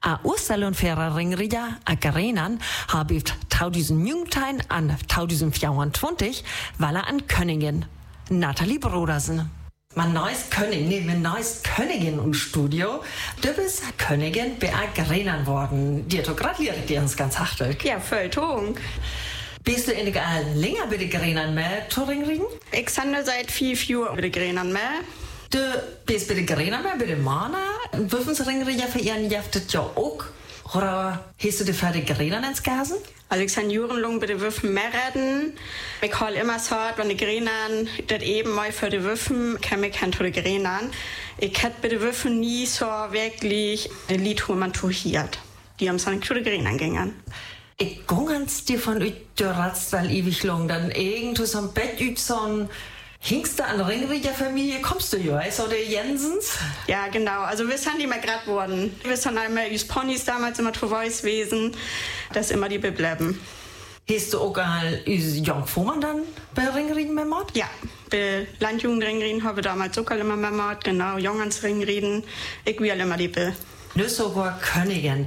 A Osterlund färra ringrida a Garenan habe 2019 an 2024 Waller an Könningen. Nathalie Brodersen. Mein neues Königin und Studio. Du bist Königin bei a Garenan worden. Dir to gratuliere dir uns ganz hartlich. Ja, voll Tung. Bist du in der länger bei der Garenan mehr zu ringrigen? Ich sande seit 5 Jahren bei der Garenan mehr. Du bist bei der Garenan mehr, bei der Mana. Würfen Sie ringrigen für ihren Jaftet ja auch? Oder hast du die für die Garenan ins Gasen? Also ich sande jahrelang bei den Würfen mehr reden. Ich hol immer so, wenn die Garenan das eben mal für die Würfen, kann ich kein die Garenan. Ich hätte bei den Würfen nie so wirklich ein Lied, wo man tuchiert. Die haben so eine gute Garenan gegangen. Ich gungans dir von euch ratzt weil ewig lang, dann irgendwo so ein Bett üt so ein Hingste an Ringriger Familie kommst du ja, ist oder Jensens? Ja, genau. Also wir sind immer grad worden. Wir sind einmal üs Ponys damals immer zu Weiß gewesen, das immer die bleiben. Hast du auch mal üs Jungfuhrmann dann bei Ringrieden memort? Ja, bei Landjugendringrieden habe ich damals auch immer memort, genau, Jungens Ringrieden. Ich will immer die Bill. Nu sogar Königin.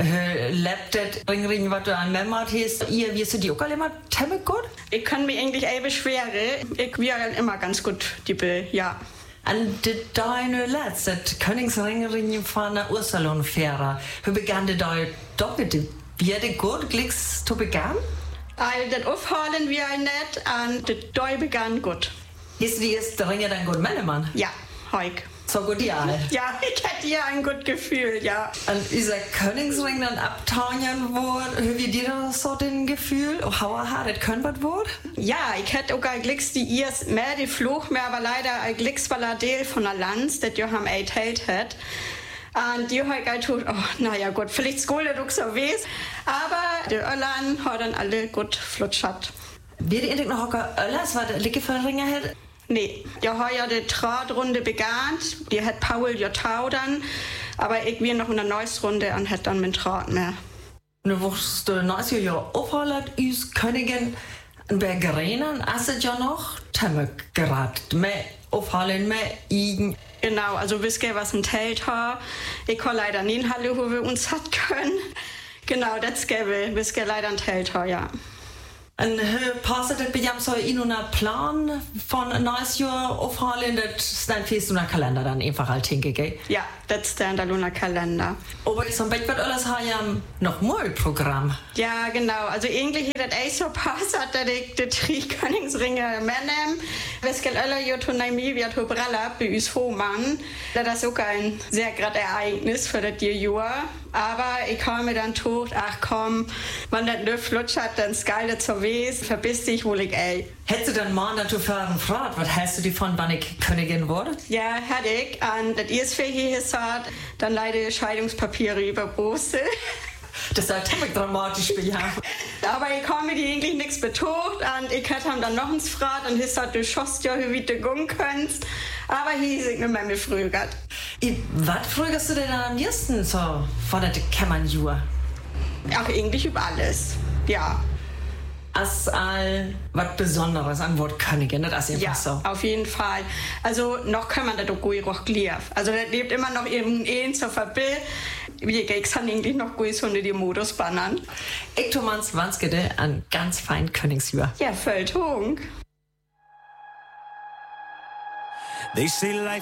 Lebt Ringrieden, was du an memort hast, ihr wirst du die auch immer ziemlich gut? Ich kann mich eigentlich beschweren. Ich will immer ganz gut die Bill, ja. An deine letzte Königsringrieden von der Ursalon-Fähre, wie begann die da doppelt? Wie hat die gut Glicks zu begann? Das aufholen wir nicht, und das Doi begann gut. Ist die erste Ringe dann gut, Mannemann? Ja, heuk. So gut, ja. Ja, ich hätte ja ein gut Gefühl, ja. Und dieser Königsring dann abtaunen wurde, wie dir das so den Gefühl? Oh, hauer hart, das können was wurde? Ja, ich hätte auch ein Glicks, die ihrs mehr, die Fluch mehr, aber leider ein Glicks war ein Teil von der Lanz, das ihr haben erzählt hat. Und die hat halt tut, oh, naja, gut, vielleicht Skole du so weiß, aber die Öllern hat dann alle gut flutschert. Wird ihr noch Öllers, was der Lickeverringer hat? Nee, der hat ja die Tratrunde begann, die hat Paul ja taudern, aber ich will noch in der Neusrunde und hat dann mit Trat mehr. Du wusstest, du neues Jahr aufholen, üs Königin, bei Garenan, asset ja noch, Temme geraten, mehr aufholen, mehr igen. Genau, also wisst ihr, was ein Telt hat. Ich kann leider nicht in Halle, wo wir uns hat können. Genau, das gäbe, wisst ihr, leider ein Telt hat, ja. Und passt das bei dir so in einen Plan von ein neues Jahr aufholen, das ist dann fest in der Kalender dann einfach halt hingegeben? Ja, das ist der in der Luna Kalender. Aber so ein Bett wird alles ja noch mal Programm. Ja, genau. Also eigentlich hat das echt so passt, dass ich die 3 Königsringe mitnehmen. Wir können alle ja tun, wie wir Brella bei uns Hohmann. Das ist auch ein sehr gerade Ereignis für das Jahr. Aber ich kam mir dann tot, ach komm, wenn das nicht flutschert, dann ist geil, das so weiß, verbiss dich wohl ich, ey. Hättest du dann morgen dazu gefragt, was hältst du davon, wann ich Königin wurde? Ja, hätte ich. Und das erste hier gesagt, dann leider Scheidungspapiere über Brüssel. Das ist halt ziemlich dramatisch für ja. Aber ich habe mir die eigentlich nichts betont und ich hätte ihm dann noch ins gefragt und ich sagte, du schossst ja, wie du gehen kannst. Aber hier ist ich nicht mehr gefragt. Was fragst du denn am liebsten so von der Kämmernjur? Auch eigentlich über alles, ja. Als was Besonderes an Wort Königin, das ist einfach ja, so. Auf jeden Fall. Also noch kann man das auch gut glief. Also das lebt immer noch in zur Verbild. Wir kann eigentlich noch gut unter die Modus bannen. Ich Thomas Wanskede an ganz fein Königsjur. Ja, voll Tung. They say life